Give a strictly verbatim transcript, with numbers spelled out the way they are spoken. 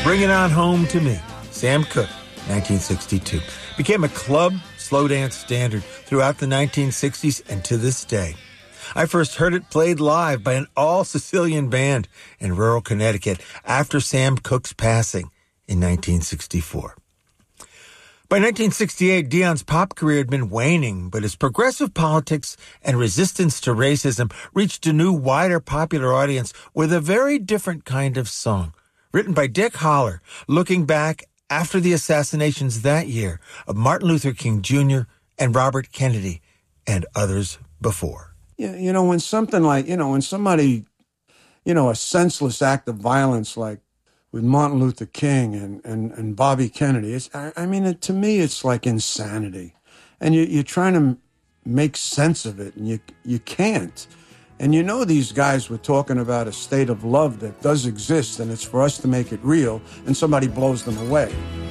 Bring It On Home to Me, Sam Cooke, nineteen sixty-two. Became a club slow dance standard throughout the nineteen sixties and to this day. I first heard it played live by an all-Sicilian band in rural Connecticut after Sam Cooke's passing in nineteen sixty-four. By nineteen sixty-eight, Dion's pop career had been waning, but his progressive politics and resistance to racism reached a new, wider popular audience with a very different kind of song, written by Dick Holler, looking back after the assassinations that year of Martin Luther King Junior and Robert Kennedy and others before. Yeah, you know, when something like, you know, when somebody, you know, a senseless act of violence like with Martin Luther King and, and, and Bobby Kennedy, it's, I, I mean, it, to me, it's like insanity. And you, you're trying to make sense of it, and you you can't. And you know these guys were talking about a state of love that does exist, and it's for us to make it real, and somebody blows them away.